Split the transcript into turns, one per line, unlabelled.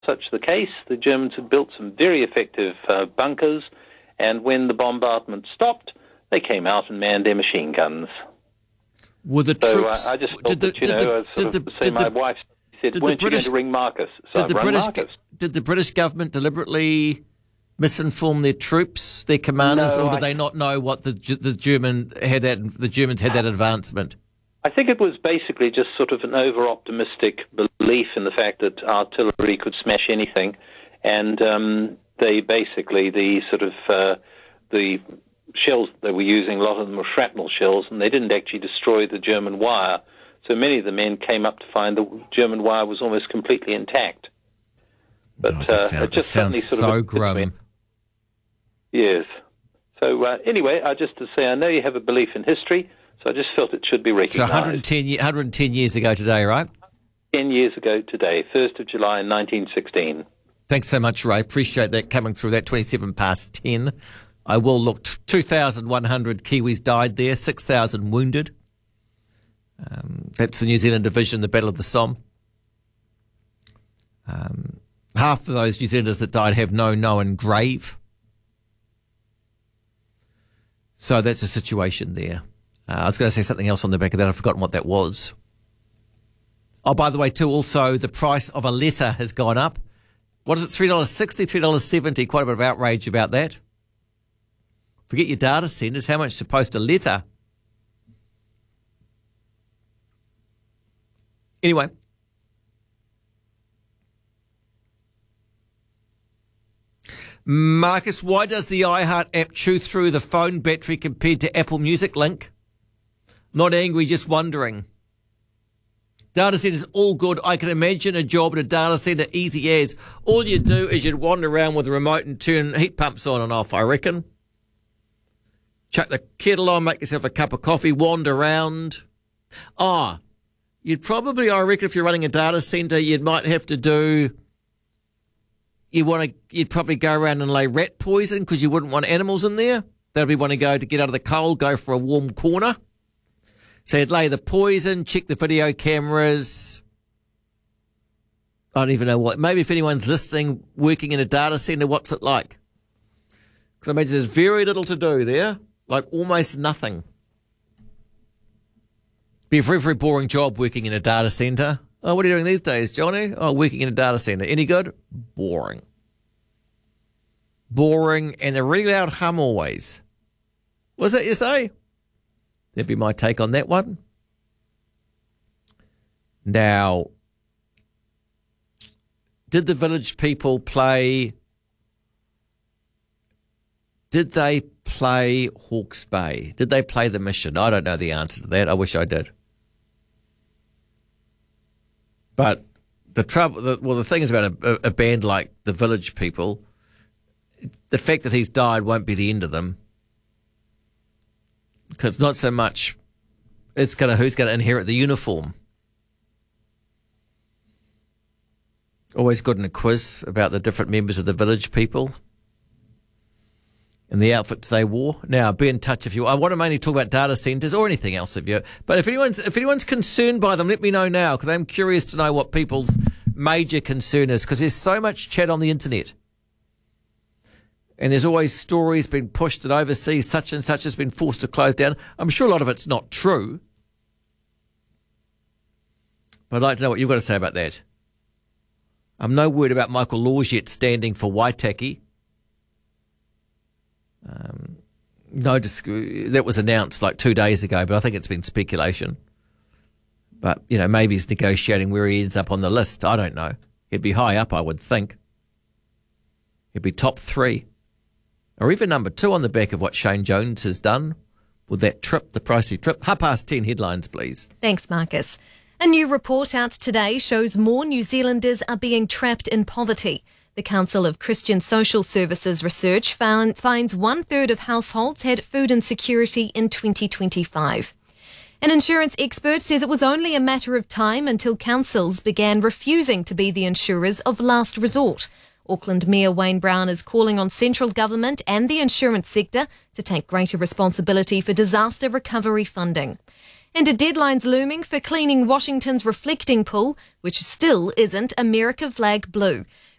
such the case. The Germans had built some very effective bunkers, and when the bombardment stopped, they came out and manned their machine guns.
Were the troops...
I just thought my wife said, weren't you going to ring Marcus? So Marcus.
Did the British government deliberately misinform their troops, their commanders, or did they not know what the Germans had that advancement?
I think it was basically just sort of an over-optimistic belief in the fact that artillery could smash anything, and they basically, the shells they were using, a lot of them were shrapnel shells, and they didn't actually destroy the German wire. So many of the men came up to find the German wire was almost completely intact. But
it sounds so grim.
Yes. So anyway, just to say, I know you have a belief in history, so I just felt it should be recognised.
So 110 years ago today, right?
10 years ago today, 1st of July 1916.
Thanks so much, Ray. Appreciate that coming through. That 27 past 10. I will look. 2,100 Kiwis died there, 6,000 wounded. That's the New Zealand division, the Battle of the Somme. Half of those New Zealanders that died have no known grave. So that's a situation there. I was going to say something else on the back of that. I've forgotten what that was. Oh, by the way, too, also the price of a letter has gone up. What is it, $3.60, $3.70? Quite a bit of outrage about that. Forget your data centres. How much to post a letter? Anyway. Marcus, why does the iHeart app chew through the phone battery compared to Apple Music Link? Not angry, just wondering. Data centres, all good. I can imagine a job at a data centre easy as. All you do is you'd wander around with a remote and turn heat pumps on and off, I reckon. Chuck the kettle on, make yourself a cup of coffee, wander around. You'd probably, I reckon, if you're running a data centre, you'd probably go around and lay rat poison because you wouldn't want animals in there. That'd be when you go to get out of the cold, go for a warm corner. So you'd lay the poison, check the video cameras. I don't even know what. Maybe if anyone's listening, working in a data centre, what's it like? Because I imagine there's very little to do there, like almost nothing. Be a very, very boring job working in a data centre. Oh, what are you doing these days, Johnny? Oh, working in a data centre. Any good? Boring. Boring and a really loud hum always. Was that you say? That'd be my take on that one. Now, did the Village People play... Did they play Hawke's Bay? Did they play The Mission? I don't know the answer to that. I wish I did. But the thing is about a band like the Village People, the fact that he's died won't be the end of them. Because it's not so much who's going to inherit the uniform. Always good in a quiz about the different members of the Village People and the outfits they wore. Now, be in touch if you... I want to mainly talk about data centres or anything else if you... But if anyone's concerned by them, let me know now, because I'm curious to know what people's major concern is, because there's so much chat on the internet. And there's always stories being pushed that overseas such and such has been forced to close down. I'm sure a lot of it's not true. But I'd like to know what you've got to say about that. I'm no worried about Michael Laws yet standing for Waitaki. That was announced like 2 days ago, but I think it's been speculation. But, maybe he's negotiating where he ends up on the list. I don't know. He'd be high up, I would think. He'd be top 3. Or even number 2 on the back of what Shane Jones has done with that trip, the pricey trip. 10:30 headlines, please.
Thanks, Marcus. A new report out today shows more New Zealanders are being trapped in poverty. The Council of Christian Social Services research finds 1/3 of households had food insecurity in 2025. An insurance expert says it was only a matter of time until councils began refusing to be the insurers of last resort. Auckland Mayor Wayne Brown is calling on central government and the insurance sector to take greater responsibility for disaster recovery funding. And a deadline's looming for cleaning Washington's reflecting pool, which still isn't America flag blue.